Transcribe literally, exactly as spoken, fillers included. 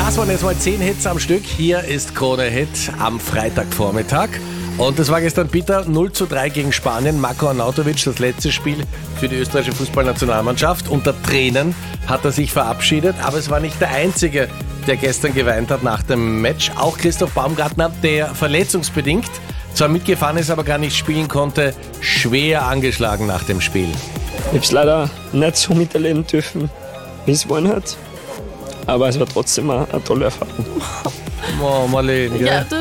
Das waren jetzt mal zehn Hits am Stück. Hier ist Krone Hit am Freitagvormittag. Und das war gestern bitter, null zu drei gegen Spanien. Marko Arnautovic, das letzte Spiel für die österreichische Fußballnationalmannschaft. Unter Tränen hat er sich verabschiedet, aber es war nicht der Einzige, der gestern geweint hat nach dem Match. Auch Christoph Baumgartner, der verletzungsbedingt zwar mitgefahren ist, aber gar nicht spielen konnte, schwer angeschlagen nach dem Spiel. Ich habe es leider nicht so miterleben dürfen, wie es wollen hat. Aber es war trotzdem eine, eine tolle Erfahrung. Oh, Marlene, gell? Ja,